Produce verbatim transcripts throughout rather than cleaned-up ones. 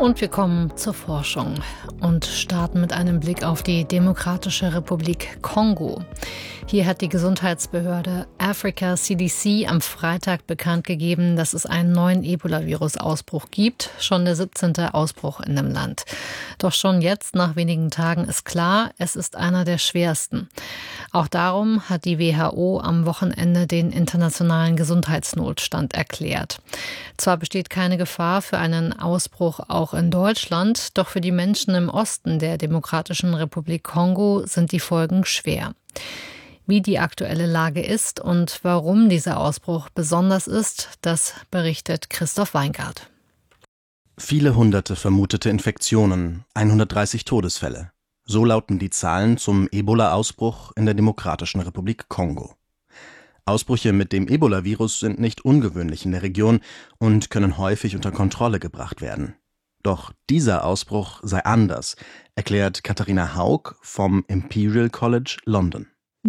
Und wir kommen zur Forschung und starten mit einem Blick auf die Demokratische Republik Kongo. Hier hat die Gesundheitsbehörde Africa C D C am Freitag bekannt gegeben, dass es einen neuen Ebola-Virus-Ausbruch gibt, schon der siebzehnte Ausbruch in dem Land. Doch schon jetzt, nach wenigen Tagen, ist klar, es ist einer der schwersten. Auch darum hat die W H O am Wochenende den internationalen Gesundheitsnotstand erklärt. Zwar besteht keine Gefahr für einen Ausbruch auch in Deutschland, doch für die Menschen im Osten der Demokratischen Republik Kongo sind die Folgen schwer. Wie die aktuelle Lage ist und warum dieser Ausbruch besonders ist, das berichtet Christoph Weingart. Viele hunderte vermutete Infektionen, hundertdreißig Todesfälle. So lauten die Zahlen zum Ebola-Ausbruch in der Demokratischen Republik Kongo. Ausbrüche mit dem Ebola-Virus sind nicht ungewöhnlich in der Region und können häufig unter Kontrolle gebracht werden. Doch dieser Ausbruch sei anders, erklärt Katharina Haug vom Imperial College London.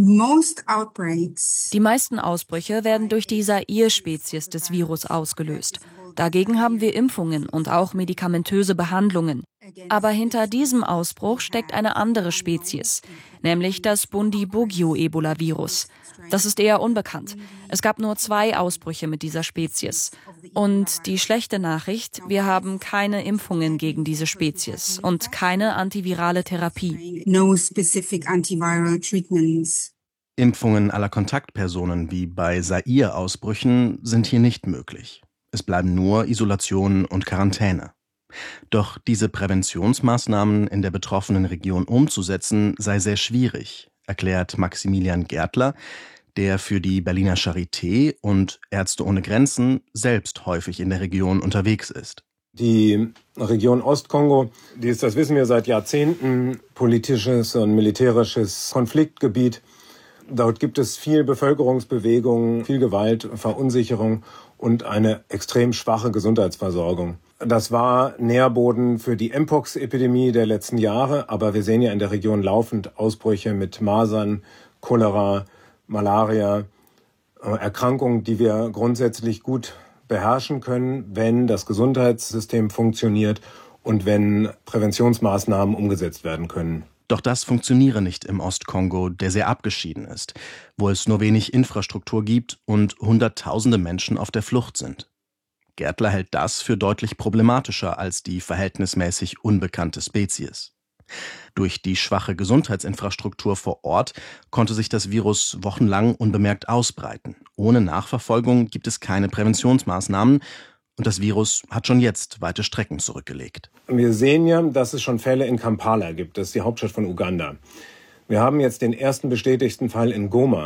Die meisten Ausbrüche werden durch die Zaire-Spezies des Virus ausgelöst. Dagegen haben wir Impfungen und auch medikamentöse Behandlungen. Aber hinter diesem Ausbruch steckt eine andere Spezies, nämlich das Bundibugyo-Ebola-Virus. Das ist eher unbekannt. Es gab nur zwei Ausbrüche mit dieser Spezies. Und die schlechte Nachricht, wir haben keine Impfungen gegen diese Spezies und keine antivirale Therapie. No specific antiviral treatments. Impfungen aller Kontaktpersonen wie bei Zaire-Ausbrüchen sind hier nicht möglich. Es bleiben nur Isolation und Quarantäne. Doch diese Präventionsmaßnahmen in der betroffenen Region umzusetzen, sei sehr schwierig, erklärt Maximilian Gärtler, der für die Berliner Charité und Ärzte ohne Grenzen selbst häufig in der Region unterwegs ist. Die Region Ostkongo, die ist, das wissen wir seit Jahrzehnten, politisches und militärisches Konfliktgebiet. Dort gibt es viel Bevölkerungsbewegung, viel Gewalt, Verunsicherung und eine extrem schwache Gesundheitsversorgung. Das war Nährboden für die Mpox-Epidemie der letzten Jahre, aber wir sehen ja in der Region laufend Ausbrüche mit Masern, Cholera, Malaria, Erkrankungen, die wir grundsätzlich gut beherrschen können, wenn das Gesundheitssystem funktioniert und wenn Präventionsmaßnahmen umgesetzt werden können. Doch das funktioniere nicht im Ostkongo, der sehr abgeschieden ist, wo es nur wenig Infrastruktur gibt und Hunderttausende Menschen auf der Flucht sind. Gärtler hält das für deutlich problematischer als die verhältnismäßig unbekannte Spezies. Durch die schwache Gesundheitsinfrastruktur vor Ort konnte sich das Virus wochenlang unbemerkt ausbreiten. Ohne Nachverfolgung gibt es keine Präventionsmaßnahmen und das Virus hat schon jetzt weite Strecken zurückgelegt. Wir sehen ja, dass es schon Fälle in Kampala gibt, das ist die Hauptstadt von Uganda. Wir haben jetzt den ersten bestätigten Fall in Goma.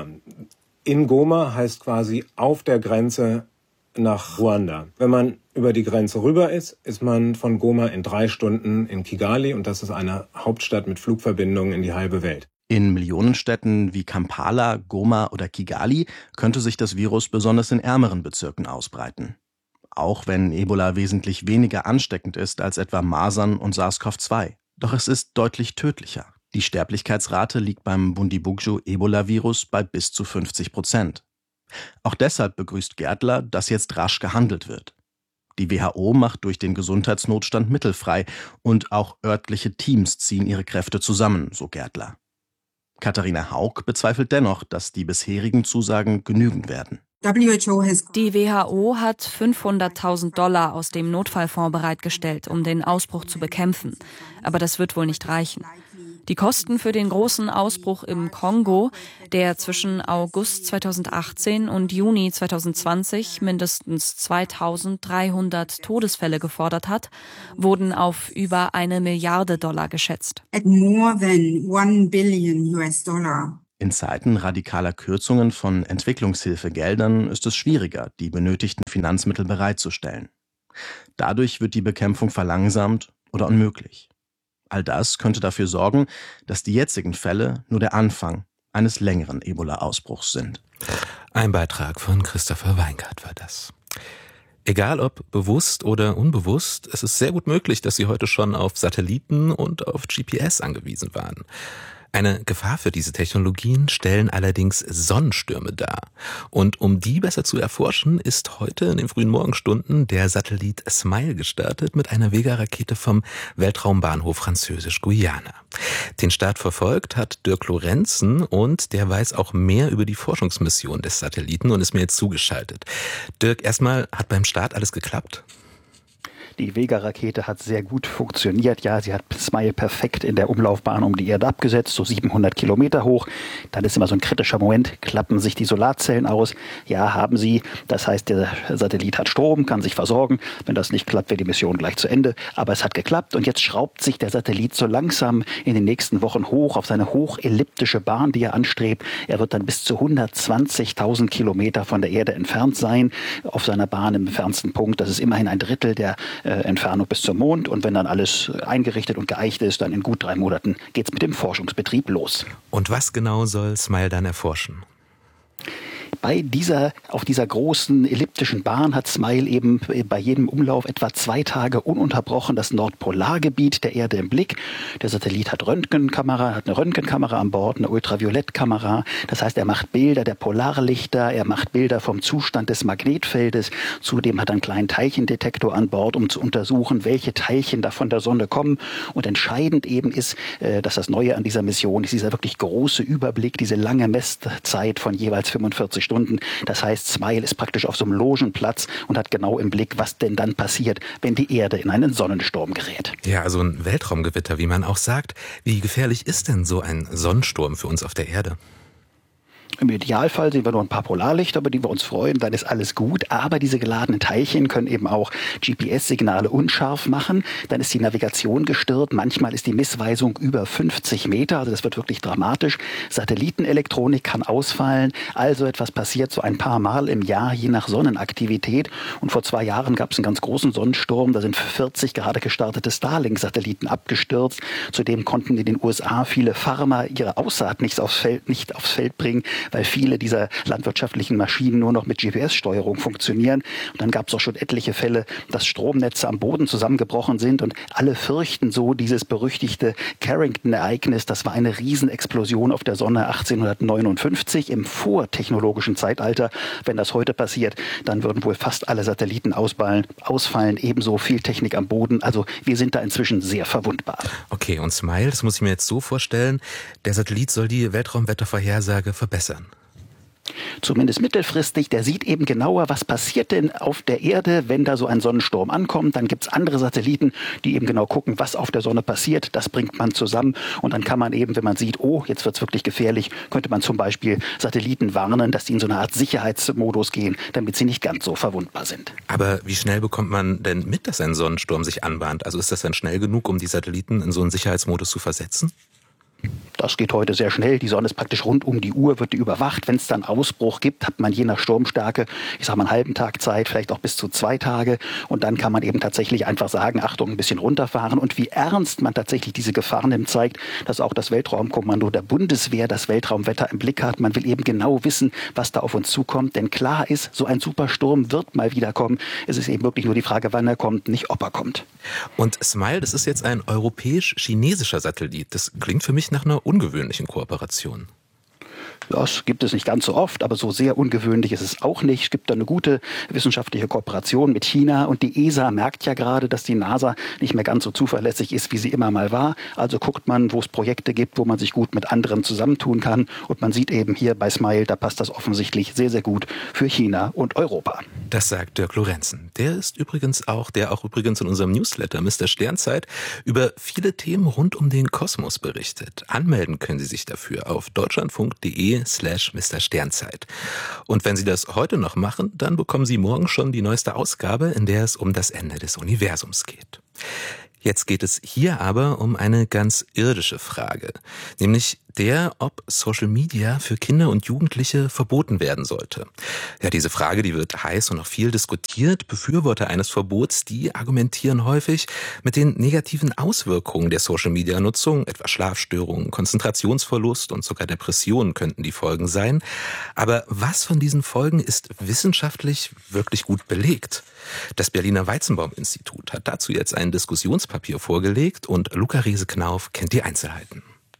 In Goma heißt quasi auf der Grenze nach Ruanda. Wenn man über die Grenze rüber ist, ist man von Goma in drei Stunden in Kigali und das ist eine Hauptstadt mit Flugverbindungen in die halbe Welt. In Millionenstädten wie Kampala, Goma oder Kigali könnte sich das Virus besonders in ärmeren Bezirken ausbreiten. Auch wenn Ebola wesentlich weniger ansteckend ist als etwa Masern und SARS-C o V zwei. Doch es ist deutlich tödlicher. Die Sterblichkeitsrate liegt beim Bundibugyo-Ebola-Virus bei bis zu fünfzig Prozent. Auch deshalb begrüßt Gärtler, dass jetzt rasch gehandelt wird. Die W H O macht durch den Gesundheitsnotstand Mittel frei und auch örtliche Teams ziehen ihre Kräfte zusammen, so Gärtler. Katharina Haug bezweifelt dennoch, dass die bisherigen Zusagen genügen werden. Die W H O hat fünfhunderttausend Dollar aus dem Notfallfonds bereitgestellt, um den Ausbruch zu bekämpfen. Aber das wird wohl nicht reichen. Die Kosten für den großen Ausbruch im Kongo, der zwischen August zweitausendachtzehn und Juni zweitausendzwanzig mindestens zweitausenddreihundert Todesfälle gefordert hat, wurden auf über eine Milliarde Dollar geschätzt. At more than one billion U S dollar. In Zeiten radikaler Kürzungen von Entwicklungshilfegeldern ist es schwieriger, die benötigten Finanzmittel bereitzustellen. Dadurch wird die Bekämpfung verlangsamt oder unmöglich. All das könnte dafür sorgen, dass die jetzigen Fälle nur der Anfang eines längeren Ebola-Ausbruchs sind. Ein Beitrag von Christopher Weingart war das. Egal ob bewusst oder unbewusst, es ist sehr gut möglich, dass Sie heute schon auf Satelliten und auf G P S angewiesen waren. Eine Gefahr für diese Technologien stellen allerdings Sonnenstürme dar. Und um die besser zu erforschen, ist heute in den frühen Morgenstunden der Satellit SMILE gestartet mit einer Vega-Rakete vom Weltraumbahnhof Französisch-Guyana. Den Start verfolgt hat Dirk Lorenzen und der weiß auch mehr über die Forschungsmission des Satelliten und ist mir jetzt zugeschaltet. Dirk, erstmal, hat beim Start alles geklappt? Die Vega-Rakete hat sehr gut funktioniert. Ja, sie hat SMILE perfekt in der Umlaufbahn um die Erde abgesetzt, so siebenhundert Kilometer hoch. Dann ist immer so ein kritischer Moment, klappen sich die Solarzellen aus. Ja, haben sie. Das heißt, der Satellit hat Strom, kann sich versorgen. Wenn das nicht klappt, wäre die Mission gleich zu Ende. Aber es hat geklappt und jetzt schraubt sich der Satellit so langsam in den nächsten Wochen hoch auf seine hochelliptische Bahn, die er anstrebt. Er wird dann bis zu hundertzwanzigtausend Kilometer von der Erde entfernt sein, auf seiner Bahn im fernsten Punkt. Das ist immerhin ein Drittel der Entfernung bis zum Mond. Und wenn dann alles eingerichtet und geeicht ist, dann in gut drei Monaten geht es mit dem Forschungsbetrieb los. Und was genau soll SMILE dann erforschen? Bei dieser, auf dieser großen elliptischen Bahn hat SMILE eben bei jedem Umlauf etwa zwei Tage ununterbrochen das Nordpolargebiet der Erde im Blick. Der Satellit hat Röntgenkamera, hat eine Röntgenkamera an Bord, eine Ultraviolettkamera. Das heißt, er macht Bilder der Polarlichter, er macht Bilder vom Zustand des Magnetfeldes. Zudem hat er einen kleinen Teilchendetektor an Bord, um zu untersuchen, welche Teilchen da von der Sonne kommen. Und entscheidend eben ist, dass das Neue an dieser Mission ist, dieser wirklich große Überblick, diese lange Messzeit von jeweils fünfundvierzig Stunden. Das heißt, SMILE ist praktisch auf so einem Logenplatz und hat genau im Blick, was denn dann passiert, wenn die Erde in einen Sonnensturm gerät. Ja, also ein Weltraumgewitter, wie man auch sagt. Wie gefährlich ist denn so ein Sonnensturm für uns auf der Erde? Im Idealfall sehen wir nur ein paar Polarlichter, über die wir uns freuen, dann ist alles gut. Aber diese geladenen Teilchen können eben auch G P S-Signale unscharf machen. Dann ist die Navigation gestört. Manchmal ist die Missweisung über fünfzig Meter. Also das wird wirklich dramatisch. Satellitenelektronik kann ausfallen. Also etwas passiert so ein paar Mal im Jahr, je nach Sonnenaktivität. Und vor zwei Jahren gab es einen ganz großen Sonnensturm. Da sind vierzig gerade gestartete Starlink-Satelliten abgestürzt. Zudem konnten in den U S A viele Farmer ihre Aussaat nicht aufs Feld, nicht aufs Feld bringen, weil viele dieser landwirtschaftlichen Maschinen nur noch mit G P S-Steuerung funktionieren. Und dann gab es auch schon etliche Fälle, dass Stromnetze am Boden zusammengebrochen sind und alle fürchten so dieses berüchtigte Carrington-Ereignis. Das war eine Riesenexplosion auf der Sonne achtzehnhundertneunundfünfzig im vortechnologischen Zeitalter. Wenn das heute passiert, dann würden wohl fast alle Satelliten ausfallen, ausfallen, ebenso viel Technik am Boden. Also wir sind da inzwischen sehr verwundbar. Okay, und SMILE, das muss ich mir jetzt so vorstellen, der Satellit soll die Weltraumwettervorhersage verbessern. Zumindest mittelfristig, der sieht eben genauer, was passiert denn auf der Erde, wenn da so ein Sonnensturm ankommt. Dann gibt es andere Satelliten, die eben genau gucken, was auf der Sonne passiert. Das bringt man zusammen und dann kann man eben, wenn man sieht, oh, jetzt wird es wirklich gefährlich, könnte man zum Beispiel Satelliten warnen, dass die in so eine Art Sicherheitsmodus gehen, damit sie nicht ganz so verwundbar sind. Aber wie schnell bekommt man denn mit, dass ein Sonnensturm sich anbahnt? Also ist das dann schnell genug, um die Satelliten in so einen Sicherheitsmodus zu versetzen? Das geht heute sehr schnell. Die Sonne ist praktisch rund um die Uhr, wird die überwacht. Wenn es dann Ausbruch gibt, hat man je nach Sturmstärke, ich sage mal einen halben Tag Zeit, vielleicht auch bis zu zwei Tage. Und dann kann man eben tatsächlich einfach sagen, Achtung, ein bisschen runterfahren. Und wie ernst man tatsächlich diese Gefahr nimmt, zeigt, dass auch das Weltraumkommando der Bundeswehr das Weltraumwetter im Blick hat. Man will eben genau wissen, was da auf uns zukommt. Denn klar ist, so ein Supersturm wird mal wieder kommen. Es ist eben wirklich nur die Frage, wann er kommt, nicht ob er kommt. Und SMILE, das ist jetzt ein europäisch-chinesischer Satellit. Das klingt für mich nach einer ungewöhnlichen Kooperation. Das gibt es nicht ganz so oft, aber so sehr ungewöhnlich ist es auch nicht. Es gibt da eine gute wissenschaftliche Kooperation mit China und die E S A merkt ja gerade, dass die NASA nicht mehr ganz so zuverlässig ist, wie sie immer mal war. Also guckt man, wo es Projekte gibt, wo man sich gut mit anderen zusammentun kann und man sieht eben hier bei SMILE, da passt das offensichtlich sehr, sehr gut für China und Europa. Das sagt Dirk Lorenzen. Der ist übrigens auch, der auch übrigens in unserem Newsletter Mister Sternzeit über viele Themen rund um den Kosmos berichtet. Anmelden können Sie sich dafür auf deutschlandfunk.de slash Mister Sternzeit. Und wenn Sie das heute noch machen, dann bekommen Sie morgen schon die neueste Ausgabe, in der es um das Ende des Universums geht. Jetzt geht es hier aber um eine ganz irdische Frage, nämlich der, ob Social Media für Kinder und Jugendliche verboten werden sollte. Ja, diese Frage, die wird heiß und noch viel diskutiert. Befürworter eines Verbots, die argumentieren häufig mit den negativen Auswirkungen der Social Media Nutzung, etwa Schlafstörungen, Konzentrationsverlust und sogar Depressionen könnten die Folgen sein. Aber was von diesen Folgen ist wissenschaftlich wirklich gut belegt? Das Berliner Weizenbaum-Institut hat dazu jetzt ein Diskussionspapier vorgelegt und Luca Riese-Knauf kennt die Einzelheiten.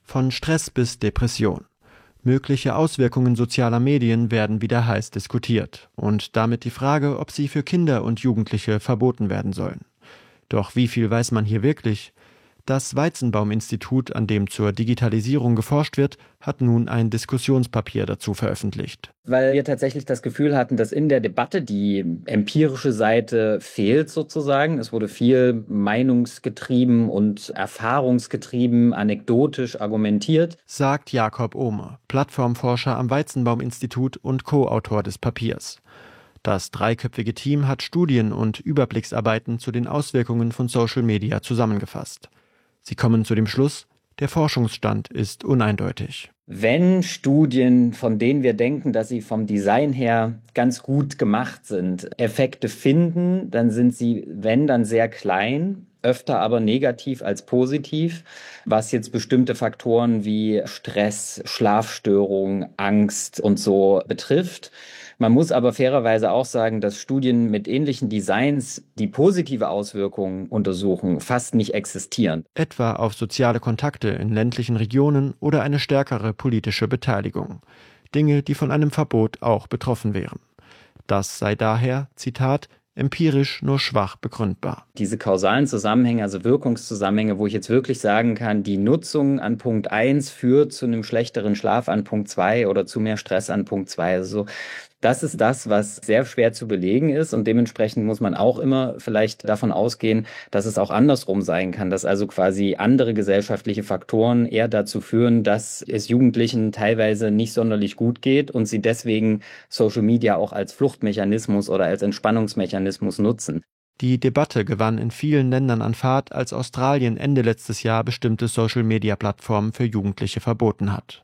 Von Stress bis Depression. Mögliche Auswirkungen sozialer Medien werden wieder heiß diskutiert und damit die Frage, ob sie für Kinder und Jugendliche verboten werden sollen. Doch wie viel weiß man hier wirklich? Das Weizenbaum-Institut, an dem zur Digitalisierung geforscht wird, hat nun ein Diskussionspapier dazu veröffentlicht. Weil wir tatsächlich das Gefühl hatten, dass in der Debatte die empirische Seite fehlt sozusagen. Es wurde viel meinungsgetrieben und erfahrungsgetrieben, anekdotisch argumentiert. Sagt Jakob Ohmer, Plattformforscher am Weizenbaum-Institut und Co-Autor des Papiers. Das dreiköpfige Team hat Studien und Überblicksarbeiten zu den Auswirkungen von Social Media zusammengefasst. Sie kommen zu dem Schluss, der Forschungsstand ist uneindeutig. Wenn Studien, von denen wir denken, dass sie vom Design her ganz gut gemacht sind, Effekte finden, dann sind sie, wenn, dann sehr klein, öfter aber negativ als positiv, was jetzt bestimmte Faktoren wie Stress, Schlafstörungen, Angst und so betrifft. Man muss aber fairerweise auch sagen, dass Studien mit ähnlichen Designs, die positive Auswirkungen untersuchen, fast nicht existieren. Etwa auf soziale Kontakte in ländlichen Regionen oder eine stärkere politische Beteiligung. Dinge, die von einem Verbot auch betroffen wären. Das sei daher, Zitat, empirisch nur schwach begründbar. Diese kausalen Zusammenhänge, also Wirkungszusammenhänge, wo ich jetzt wirklich sagen kann, die Nutzung an Punkt eins führt zu einem schlechteren Schlaf an Punkt zwei oder zu mehr Stress an Punkt zwei. Also das ist das, was sehr schwer zu belegen ist und dementsprechend muss man auch immer vielleicht davon ausgehen, dass es auch andersrum sein kann, dass also quasi andere gesellschaftliche Faktoren eher dazu führen, dass es Jugendlichen teilweise nicht sonderlich gut geht und sie deswegen Social Media auch als Fluchtmechanismus oder als Entspannungsmechanismus nutzen. Die Debatte gewann in vielen Ländern an Fahrt, als Australien Ende letztes Jahr bestimmte Social-Media-Plattformen für Jugendliche verboten hat.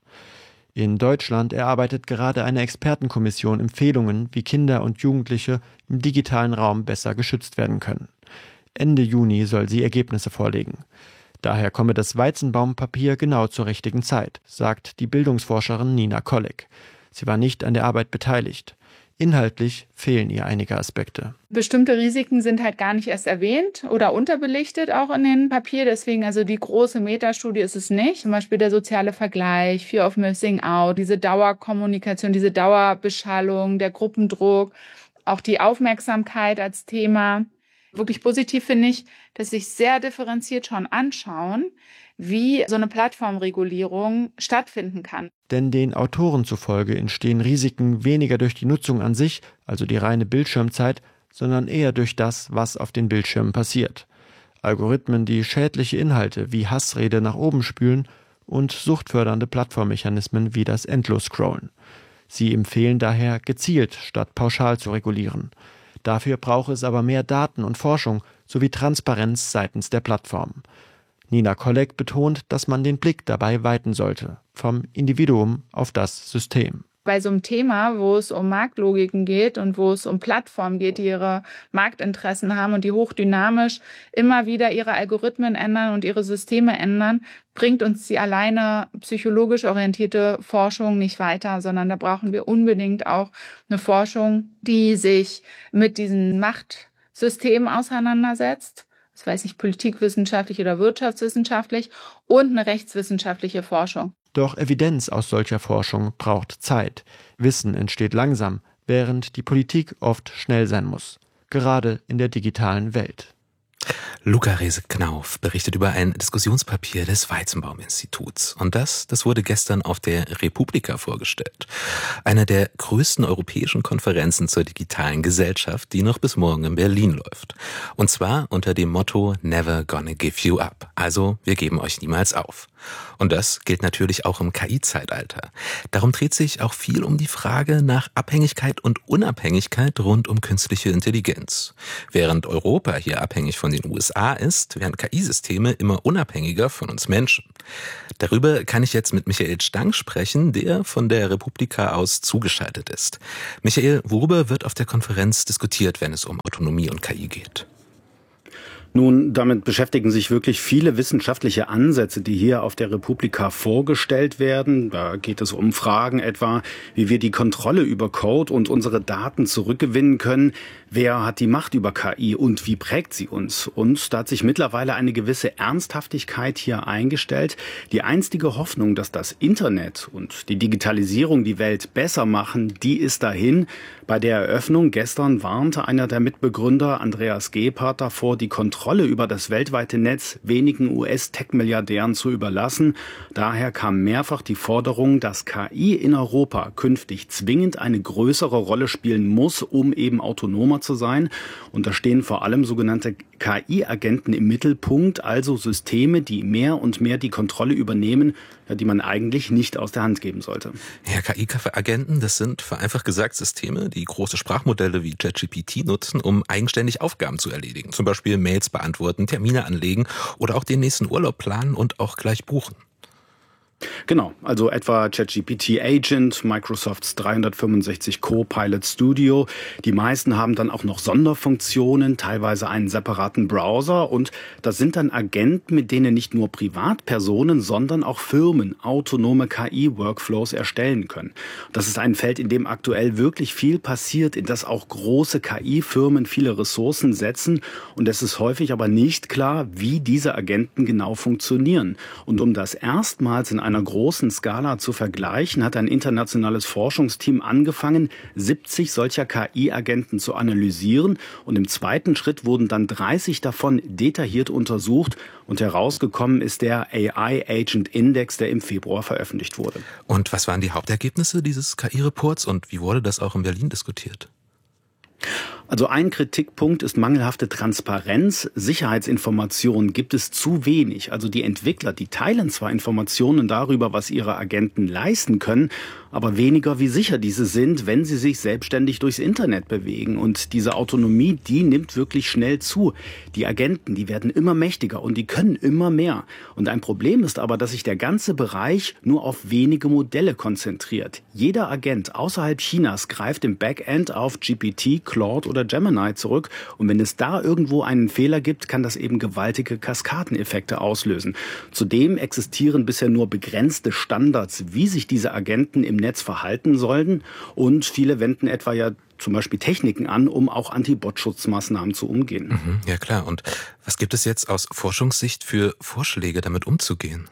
In Deutschland erarbeitet gerade eine Expertenkommission Empfehlungen, wie Kinder und Jugendliche im digitalen Raum besser geschützt werden können. Ende Juni soll sie Ergebnisse vorlegen. Daher komme das Weizenbaum-Papier genau zur richtigen Zeit, sagt die Bildungsforscherin Nina Kolleg. Sie war nicht an der Arbeit beteiligt. Inhaltlich fehlen ihr einige Aspekte. Bestimmte Risiken sind halt gar nicht erst erwähnt oder unterbelichtet auch in dem Papier. Deswegen, also die große Metastudie ist es nicht. Zum Beispiel der soziale Vergleich, Fear of Missing Out, diese Dauerkommunikation, diese Dauerbeschallung, der Gruppendruck, auch die Aufmerksamkeit als Thema. Wirklich positiv finde ich, dass sich sehr differenziert schon anschauen, wie so eine Plattformregulierung stattfinden kann. Denn den Autoren zufolge entstehen Risiken weniger durch die Nutzung an sich, also die reine Bildschirmzeit, sondern eher durch das, was auf den Bildschirmen passiert. Algorithmen, die schädliche Inhalte wie Hassrede nach oben spülen und suchtfördernde Plattformmechanismen wie das Endlos-Scrollen. Sie empfehlen daher, gezielt statt pauschal zu regulieren. Dafür brauche es aber mehr Daten und Forschung sowie Transparenz seitens der Plattformen. Nina Kolleg betont, dass man den Blick dabei weiten sollte, vom Individuum auf das System. Bei so einem Thema, wo es um Marktlogiken geht und wo es um Plattformen geht, die ihre Marktinteressen haben und die hochdynamisch immer wieder ihre Algorithmen ändern und ihre Systeme ändern, bringt uns die alleine psychologisch orientierte Forschung nicht weiter, sondern da brauchen wir unbedingt auch eine Forschung, die sich mit diesen Machtsystemen auseinandersetzt. Das weiß ich, politikwissenschaftlich oder wirtschaftswissenschaftlich und eine rechtswissenschaftliche Forschung. Doch Evidenz aus solcher Forschung braucht Zeit. Wissen entsteht langsam, während die Politik oft schnell sein muss. Gerade in der digitalen Welt. Luca Rehse-Knauf berichtet über ein Diskussionspapier des Weizenbaum-Instituts. Und das, das wurde gestern auf der Republika vorgestellt. Einer der größten europäischen Konferenzen zur digitalen Gesellschaft, die noch bis morgen in Berlin läuft. Und zwar unter dem Motto Never gonna give you up. Also, wir geben euch niemals auf. Und das gilt natürlich auch im K I-Zeitalter. Darum dreht sich auch viel um die Frage nach Abhängigkeit und Unabhängigkeit rund um künstliche Intelligenz. Während Europa hier abhängig von den U S A ist, werden K I-Systeme immer unabhängiger von uns Menschen. Darüber kann ich jetzt mit Michael Stang sprechen, der von der Republika aus zugeschaltet ist. Michael, worüber wird auf der Konferenz diskutiert, wenn es um Autonomie und K I geht? Nun, damit beschäftigen sich wirklich viele wissenschaftliche Ansätze, die hier auf der Republika vorgestellt werden. Da geht es um Fragen etwa, wie wir die Kontrolle über Code und unsere Daten zurückgewinnen können. Wer hat die Macht über K I und wie prägt sie uns? Und da hat sich mittlerweile eine gewisse Ernsthaftigkeit hier eingestellt. Die einstige Hoffnung, dass das Internet und die Digitalisierung die Welt besser machen, die ist dahin. Bei der Eröffnung gestern warnte einer der Mitbegründer, Andreas Gebhardt, davor, die Kontrolle über das weltweite Netz wenigen U S-Tech-Milliardären zu überlassen. Daher kam mehrfach die Forderung, dass K I in Europa künftig zwingend eine größere Rolle spielen muss, um eben autonomer zu sein. Und da stehen vor allem sogenannte K I-Agenten im Mittelpunkt, also Systeme, die mehr und mehr die Kontrolle übernehmen, die man eigentlich nicht aus der Hand geben sollte. Ja, K I-Agenten, das sind vereinfacht gesagt Systeme, die große Sprachmodelle wie ChatGPT nutzen, um eigenständig Aufgaben zu erledigen. Zum Beispiel Mails beantworten, Termine anlegen oder auch den nächsten Urlaub planen und auch gleich buchen. Genau, also etwa ChatGPT Agent, Microsofts dreihundertfünfundsechzig Copilot Studio. Die meisten haben dann auch noch Sonderfunktionen, teilweise einen separaten Browser. Und das sind dann Agenten, mit denen nicht nur Privatpersonen, sondern auch Firmen autonome K I-Workflows erstellen können. Das ist ein Feld, in dem aktuell wirklich viel passiert, in das auch große K I-Firmen viele Ressourcen setzen. Und es ist häufig aber nicht klar, wie diese Agenten genau funktionieren. Und um das erstmals in einer großen Skala zu vergleichen, hat ein internationales Forschungsteam angefangen, siebzig solcher K I-Agenten zu analysieren. Und im zweiten Schritt wurden dann dreißig davon detailliert untersucht. Und herausgekommen ist der A I Agent Index, der im Februar veröffentlicht wurde. Und was waren die Hauptergebnisse dieses K I-Reports und wie wurde das auch in Berlin diskutiert? Also ein Kritikpunkt ist mangelhafte Transparenz. Sicherheitsinformationen gibt es zu wenig. Also die Entwickler, die teilen zwar Informationen darüber, was ihre Agenten leisten können, aber weniger, wie sicher diese sind, wenn sie sich selbstständig durchs Internet bewegen. Und diese Autonomie, die nimmt wirklich schnell zu. Die Agenten, die werden immer mächtiger und die können immer mehr. Und ein Problem ist aber, dass sich der ganze Bereich nur auf wenige Modelle konzentriert. Jeder Agent außerhalb Chinas greift im Backend auf G P T, Claude oder Gemini zurück. Und wenn es da irgendwo einen Fehler gibt, kann das eben gewaltige Kaskadeneffekte auslösen. Zudem existieren bisher nur begrenzte Standards, wie sich diese Agenten im Netz verhalten sollten. Und viele wenden etwa ja zum Beispiel Techniken an, um auch Anti-Bot-Schutzmaßnahmen zu umgehen. Mhm, ja klar. Und was gibt es jetzt aus Forschungssicht für Vorschläge, damit umzugehen?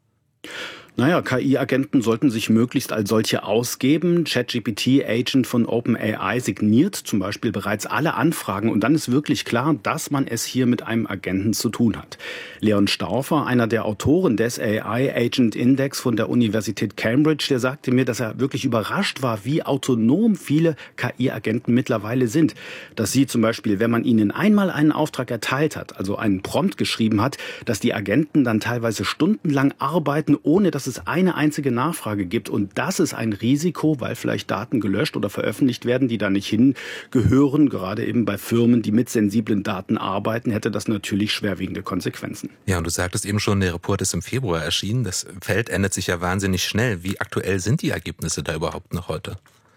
Naja, K I-Agenten sollten sich möglichst als solche ausgeben. ChatGPT Agent von OpenAI signiert zum Beispiel bereits alle Anfragen und dann ist wirklich klar, dass man es hier mit einem Agenten zu tun hat. Leon Stauffer, einer der Autoren des A I Agent Index von der Universität Cambridge, der sagte mir, dass er wirklich überrascht war, wie autonom viele K I-Agenten mittlerweile sind. Dass sie zum Beispiel, wenn man ihnen einmal einen Auftrag erteilt hat, also einen Prompt geschrieben hat, dass die Agenten dann teilweise stundenlang arbeiten, ohne dass es eine einzige Nachfrage gibt. Und das ist ein Risiko, weil vielleicht Daten gelöscht oder veröffentlicht werden, die da nicht hingehören. Gerade eben bei Firmen, die mit sensiblen Daten arbeiten, hätte das natürlich schwerwiegende Konsequenzen. Ja, und du sagtest eben schon, der Report ist im Februar erschienen. Das Feld ändert sich ja wahnsinnig schnell. Wie aktuell sind die Ergebnisse da überhaupt noch heute?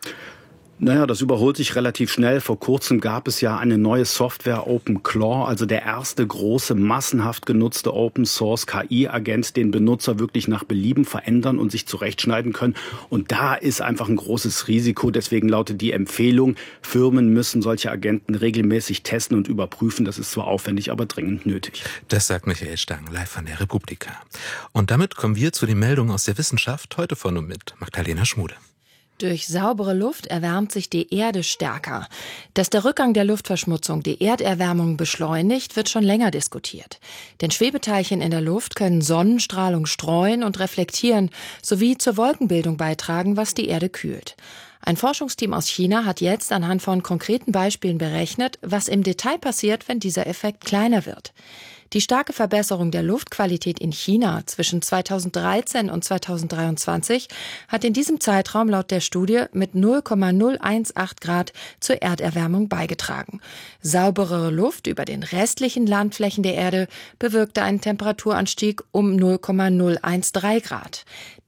Naja, das überholt sich relativ schnell. Vor kurzem gab es ja eine neue Software, OpenClaw, also der erste große, massenhaft genutzte Open-Source-K I-Agent, den Benutzer wirklich nach Belieben verändern und sich zurechtschneiden können. Und da ist einfach ein großes Risiko. Deswegen lautet die Empfehlung, Firmen müssen solche Agenten regelmäßig testen und überprüfen. Das ist zwar aufwendig, aber dringend nötig. Das sagt Michael Stang, live von der Republika. Und damit kommen wir zu den Meldungen aus der Wissenschaft, heute von und mit Magdalena Schmude. Durch saubere Luft erwärmt sich die Erde stärker. Dass der Rückgang der Luftverschmutzung die Erderwärmung beschleunigt, wird schon länger diskutiert. Denn Schwebeteilchen in der Luft können Sonnenstrahlung streuen und reflektieren, sowie zur Wolkenbildung beitragen, was die Erde kühlt. Ein Forschungsteam aus China hat jetzt anhand von konkreten Beispielen berechnet, was im Detail passiert, wenn dieser Effekt kleiner wird. Die starke Verbesserung der Luftqualität in China zwischen zweitausenddreizehn und zweitausenddreiundzwanzig hat in diesem Zeitraum laut der Studie mit null Komma null achtzehn Grad zur Erderwärmung beigetragen. Sauberere Luft über den restlichen Landflächen der Erde bewirkte einen Temperaturanstieg um null Komma null dreizehn Grad.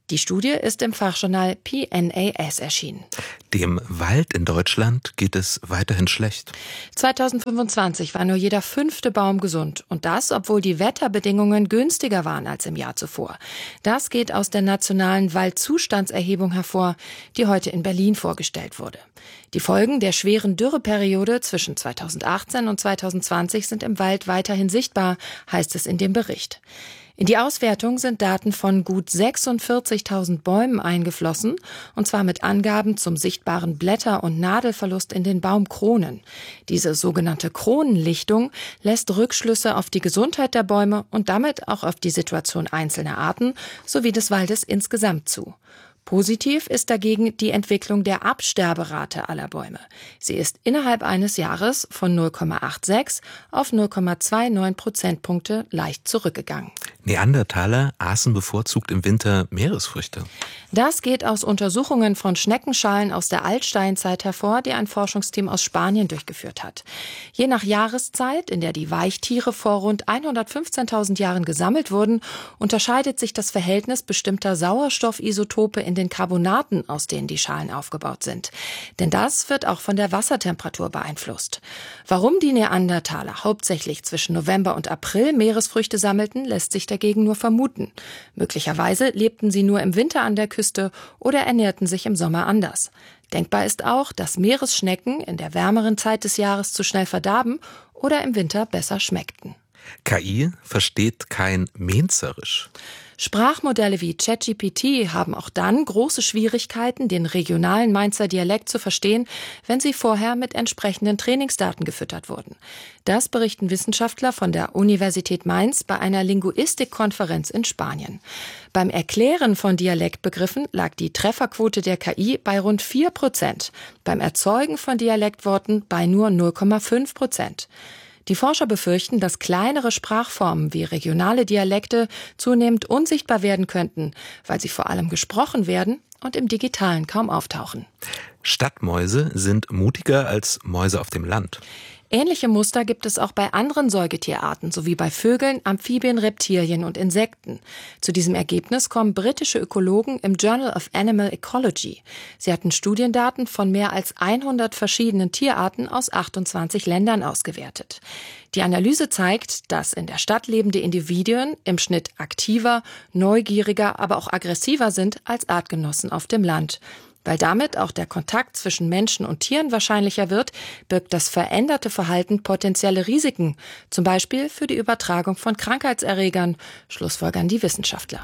Die Studie ist im Fachjournal P N A S erschienen. Dem Wald in Deutschland geht es weiterhin schlecht. zweitausendfünfundzwanzig war nur jeder fünfte Baum gesund. Und das, obwohl die Wetterbedingungen günstiger waren als im Jahr zuvor. Das geht aus der nationalen Waldzustandserhebung hervor, die heute in Berlin vorgestellt wurde. Die Folgen der schweren Dürreperiode zwischen zweitausendachtzehn und zweitausendzwanzig sind im Wald weiterhin sichtbar, heißt es in dem Bericht. In die Auswertung sind Daten von gut sechsundvierzigtausend Bäumen eingeflossen, und zwar mit Angaben zum sichtbaren Blätter- und Nadelverlust in den Baumkronen. Diese sogenannte Kronenlichtung lässt Rückschlüsse auf die Gesundheit der Bäume und damit auch auf die Situation einzelner Arten sowie des Waldes insgesamt zu. Positiv ist dagegen die Entwicklung der Absterberate aller Bäume. Sie ist innerhalb eines Jahres von null Komma sechsundachtzig auf null Komma neunundzwanzig Prozentpunkte leicht zurückgegangen. Neandertaler aßen bevorzugt im Winter Meeresfrüchte. Das geht aus Untersuchungen von Schneckenschalen aus der Altsteinzeit hervor, die ein Forschungsteam aus Spanien durchgeführt hat. Je nach Jahreszeit, in der die Weichtiere vor rund hundertfünfzehntausend Jahren gesammelt wurden, unterscheidet sich das Verhältnis bestimmter Sauerstoffisotope in den Carbonaten, aus denen die Schalen aufgebaut sind. Denn das wird auch von der Wassertemperatur beeinflusst. Warum die Neandertaler hauptsächlich zwischen November und April Meeresfrüchte sammelten, lässt sich dagegen nur vermuten. Möglicherweise lebten sie nur im Winter an der Küste oder ernährten sich im Sommer anders. Denkbar ist auch, dass Meeresschnecken in der wärmeren Zeit des Jahres zu schnell verdarben oder im Winter besser schmeckten. K I versteht kein Mainzerisch. Sprachmodelle wie ChatGPT haben auch dann große Schwierigkeiten, den regionalen Mainzer Dialekt zu verstehen, wenn sie vorher mit entsprechenden Trainingsdaten gefüttert wurden. Das berichten Wissenschaftler von der Universität Mainz bei einer Linguistikkonferenz in Spanien. Beim Erklären von Dialektbegriffen lag die Trefferquote der K I bei rund vier Prozent, beim Erzeugen von Dialektworten bei nur null Komma fünf Prozent. Die Forscher befürchten, dass kleinere Sprachformen wie regionale Dialekte zunehmend unsichtbar werden könnten, weil sie vor allem gesprochen werden und im Digitalen kaum auftauchen. Stadtmäuse sind mutiger als Mäuse auf dem Land. Ähnliche Muster gibt es auch bei anderen Säugetierarten sowie bei Vögeln, Amphibien, Reptilien und Insekten. Zu diesem Ergebnis kommen britische Ökologen im Journal of Animal Ecology. Sie hatten Studiendaten von mehr als hundert verschiedenen Tierarten aus achtundzwanzig Ländern ausgewertet. Die Analyse zeigt, dass in der Stadt lebende Individuen im Schnitt aktiver, neugieriger, aber auch aggressiver sind als Artgenossen auf dem Land. Weil damit auch der Kontakt zwischen Menschen und Tieren wahrscheinlicher wird, birgt das veränderte Verhalten potenzielle Risiken, zum Beispiel für die Übertragung von Krankheitserregern, schlussfolgern die Wissenschaftler.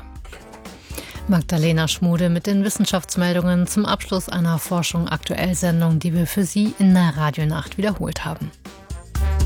Magdalena Schmude mit den Wissenschaftsmeldungen zum Abschluss einer Forschung-Aktuell-Sendung, die wir für Sie in der Radionacht wiederholt haben.